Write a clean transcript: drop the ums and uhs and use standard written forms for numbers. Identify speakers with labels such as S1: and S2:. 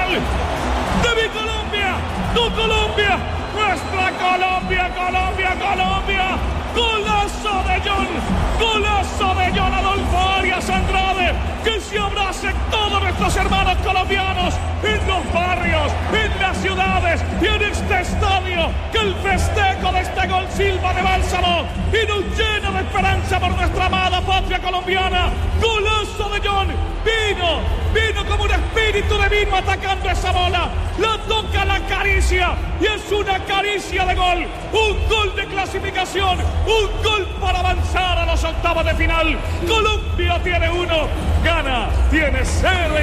S1: de mi Colombia, tu Colombia, nuestra Colombia, Colombia, Colombia. Golazo de John Adolfo Arias Andrade, que se abracen todos nuestros hermanos colombianos en los barrios, en las ciudades y en este estadio, que el festejo de este gol silba de bálsamo y nos llena de esperanza por nuestra amada patria colombiana. Golazo de John, vino como un espíritu divino atacando esa bola, la toca, la acaricia y es una caricia de gol, un gol de clasificación, un gol para avanzar a los octavos de final. Colombia tiene 1, Ghana tiene 0.